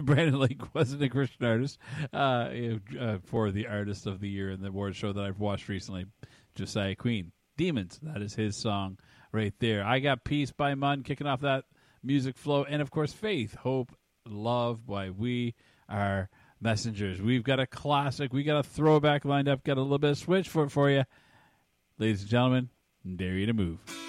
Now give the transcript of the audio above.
Brandon Lake wasn't a Christian artist for the Artist of the Year in the award show that I've watched recently, Josiah Queen. Demons, that is his song right there. I got Peace by Munn kicking off that music flow. And, of course, Faith, Hope, Love by We Are Messengers. We've got a classic. We got a throwback lined up. Got a little bit of switch for you. Ladies and gentlemen, dare you to move.